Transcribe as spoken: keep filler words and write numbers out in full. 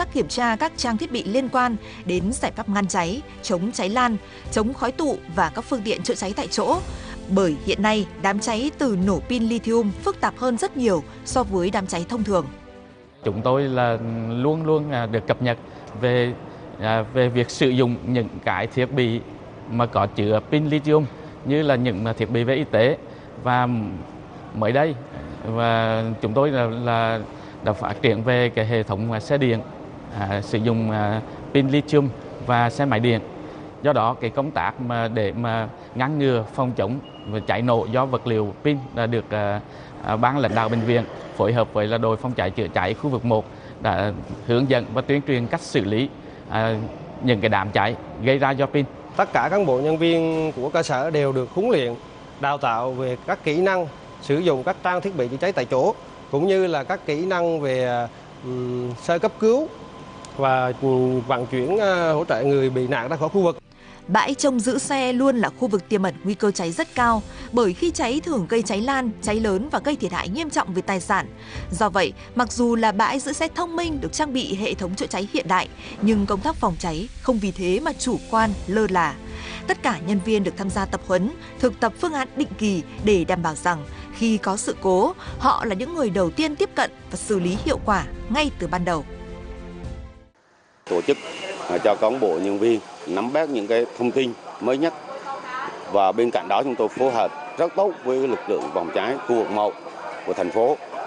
tác kiểm tra các trang thiết bị liên quan đến giải pháp ngăn cháy, chống cháy lan, chống khói tụ và các phương tiện chữa cháy tại chỗ. Bởi hiện nay, đám cháy từ nổ pin lithium phức tạp hơn rất nhiều so với đám cháy thông thường. Chúng tôi là luôn luôn được cập nhật về về việc sử dụng những cái thiết bị mà có chứa pin lithium như là những thiết bị về y tế. Và mới đây và chúng tôi là, là đã phát triển về cái hệ thống xe điện à, sử dụng à, pin lithium và xe máy điện. Do đó cái công tác mà để mà ngăn ngừa phòng chống và cháy nổ do vật liệu pin đã được à, à, ban lãnh đạo bệnh viện phối hợp với là đội phòng cháy chữa cháy khu vực một đã hướng dẫn và tuyên truyền cách xử lý à, những cái đám cháy gây ra do pin. Tất cả cán bộ nhân viên của cơ sở đều được huấn luyện, đào tạo về các kỹ năng sử dụng các trang thiết bị chữa cháy tại chỗ, cũng như là các kỹ năng về um, sơ cấp cứu và um, vận chuyển uh, hỗ trợ người bị nạn ra khỏi khu vực. Bãi trông giữ xe luôn là khu vực tiềm ẩn nguy cơ cháy rất cao, bởi khi cháy thường gây cháy lan, cháy lớn và gây thiệt hại nghiêm trọng về tài sản. Do vậy, mặc dù là bãi giữ xe thông minh được trang bị hệ thống chữa cháy hiện đại, nhưng công tác phòng cháy không vì thế mà chủ quan, lơ là. Tất cả nhân viên được tham gia tập huấn, thực tập phương án định kỳ để đảm bảo rằng khi có sự cố, họ là những người đầu tiên tiếp cận và xử lý hiệu quả ngay từ ban đầu. Tổ chức cho cán bộ nhân viên nắm bắt những cái thông tin mới nhất, và bên cạnh đó chúng tôi phối hợp rất tốt với lực lượng phòng cháy khu vực một của thành phố